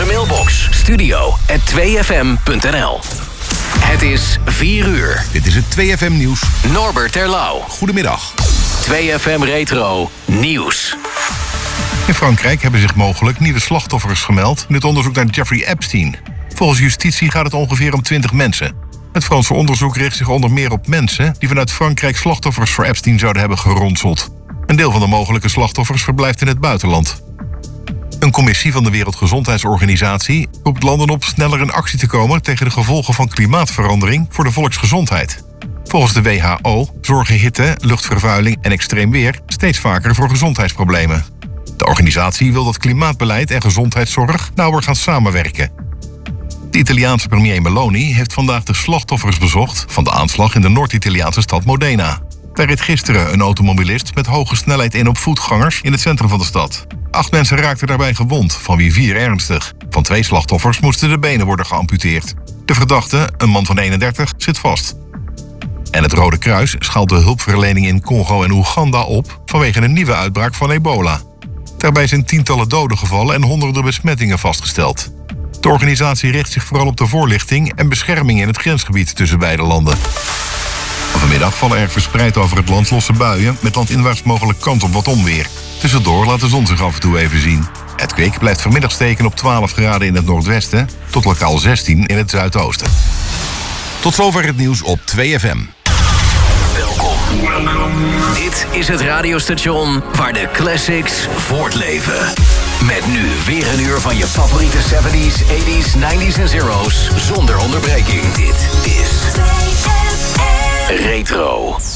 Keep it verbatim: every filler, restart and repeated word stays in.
onze mailbox studio at twee f m punt n l. Het is vier uur. Dit is het twee F M nieuws. Norbert Terlouw. Goedemiddag. twee F M Retro Nieuws. In Frankrijk hebben zich mogelijk nieuwe slachtoffers gemeld in het onderzoek naar Jeffrey Epstein. Volgens justitie gaat het ongeveer om twintig mensen. Het Franse onderzoek richt zich onder meer op mensen die vanuit Frankrijk slachtoffers voor Epstein zouden hebben geronseld. Een deel van de mogelijke slachtoffers verblijft in het buitenland. Een commissie van de Wereldgezondheidsorganisatie roept landen op sneller in actie te komen tegen de gevolgen van klimaatverandering voor de volksgezondheid. Volgens de W H O zorgen hitte, luchtvervuiling en extreem weer steeds vaker voor gezondheidsproblemen. De organisatie wil dat klimaatbeleid en gezondheidszorg nauwer gaan samenwerken. De Italiaanse premier Meloni heeft vandaag de slachtoffers bezocht van de aanslag in de Noord-Italiaanse stad Modena. Daar reed gisteren een automobilist met hoge snelheid in op voetgangers in het centrum van de stad. Acht mensen raakten daarbij gewond, van wie vier ernstig. Van twee slachtoffers moesten de benen worden geamputeerd. De verdachte, een man van eenendertig, zit vast. En het Rode Kruis schaalt de hulpverlening in Congo en Oeganda op vanwege een nieuwe uitbraak van ebola. Daarbij zijn tientallen doden gevallen en honderden besmettingen vastgesteld. De organisatie richt zich vooral op de voorlichting en bescherming in het grensgebied tussen beide landen. Vanmiddag vallen er verspreid over het land losse buien met landinwaarts mogelijk kans op wat onweer. Tussendoor laat de zon zich af en toe even zien. Het kwik blijft vanmiddag steken op twaalf graden in het noordwesten tot lokaal zestien in het zuidoosten. Tot zover het nieuws op twee F M. Welkom. Dit is het radiostation waar de classics voortleven. Met nu weer een uur van je favoriete zeventies, tachtiger, negentiger en zero's zonder onderbreking. Dit is Retro.